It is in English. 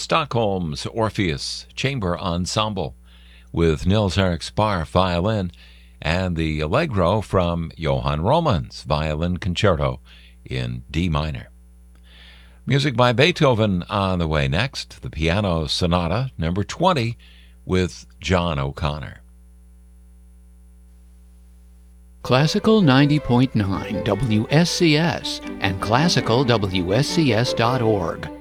Stockholm's Orpheus Chamber Ensemble with Nils Erik Spar violin, and the Allegro from Johann Romann's Violin Concerto in D minor. Music by Beethoven on the way next, the Piano Sonata number 20 with John O'Connor. Classical 90.9 WSCS and classicalwscs.org